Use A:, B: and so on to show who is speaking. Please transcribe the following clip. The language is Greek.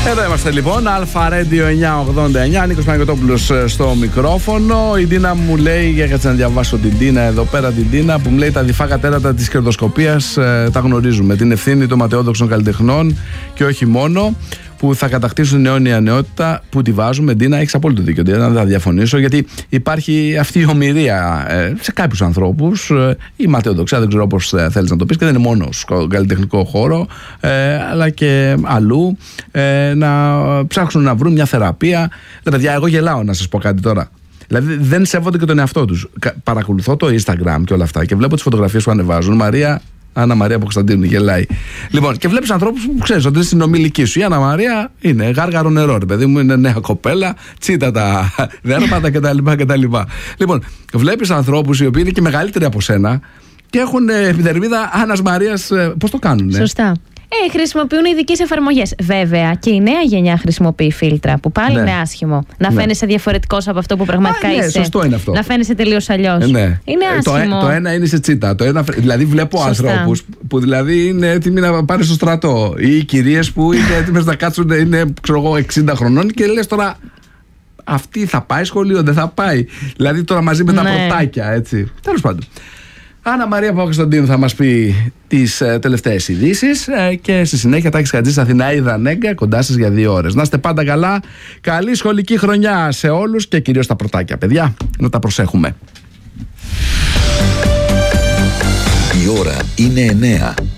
A: Εδώ είμαστε λοιπόν, Αλφα Radio 989, Νίκος Παναγιωτόπουλος στο μικρόφωνο. Η Ντίνα μου λέει, για κάτσε να διαβάσω την Ντίνα εδώ πέρα, την Ντίνα που μου λέει: τα αδειφά τέρατα της κερδοσκοπίας τα γνωρίζουμε. Την ευθύνη των ματαιόδοξων καλλιτεχνών και όχι μόνο, που θα κατακτήσουν αιώνια νεότητα, που τη βάζουμε. Ντίνα, έχεις απόλυτο δίκιο, δεν θα διαφωνήσω, γιατί υπάρχει αυτή η ομηρία σε κάποιους ανθρώπους, η ματαιοδοξία, δεν ξέρω πώς θέλεις να το πεις, και δεν είναι μόνο στο καλλιτεχνικό χώρο, αλλά και αλλού, να ψάξουν να βρουν μια θεραπεία. Παιδιά, εγώ γελάω να σας πω κάτι τώρα. Δηλαδή δεν σέβονται και τον εαυτό τους. Παρακολουθώ το Instagram και όλα αυτά και βλέπω τις φωτογραφίες που ανεβάζουν. Άννα Μαρία Κωνσταντίνου γελάει. Λοιπόν, και βλέπεις ανθρώπους που ξέρεις ότι είναι στην ομιλική σου. Η Άννα Μαρία είναι γάργαρο νερό, ρε παιδί μου, είναι νέα κοπέλα, τσίτα τα δέρματα κτλ. Λοιπόν, βλέπεις ανθρώπους οι οποίοι είναι και μεγαλύτεροι από σένα και έχουν επιδερμίδα Άννας Μαρίας. Πώς το κάνουνε?
B: Σωστά. Χρησιμοποιούν ειδικές εφαρμογές. Βέβαια, και η νέα γενιά χρησιμοποιεί φίλτρα, που πάλι είναι άσχημο. Να φαίνεσαι διαφορετικός από αυτό που πραγματικά είσαι.
A: Σωστό είναι αυτό.
B: Να φαίνεσαι τελείως αλλιώς.
A: Ναι.
B: Είναι άσχημο.
A: Το ένα είναι σε τσίτα. Το ένα, δηλαδή, βλέπω ανθρώπους που δηλαδή είναι έτοιμοι να πάνε στο στρατό, ή κυρίες που είναι έτοιμες να κάτσουν, είναι ξέρω εγώ 60 χρονών, και λες τώρα, αυτή θα πάει σχολείο, δεν θα πάει. Δηλαδή τώρα μαζί με τα πρωτάκια, έτσι. Τέλος πάντων. Άννα Μαρία Κωνσταντίνου θα μας πει τις τελευταίες ειδήσεις και στη συνέχεια Τάκης Χατζής, Αθηναίδα Νέγκα, κοντά σας για 2 ώρες. Να είστε πάντα καλά, καλή σχολική χρονιά σε όλους και κυρίως τα πρωτάκια, παιδιά, να τα προσέχουμε.
C: Η ώρα είναι 9.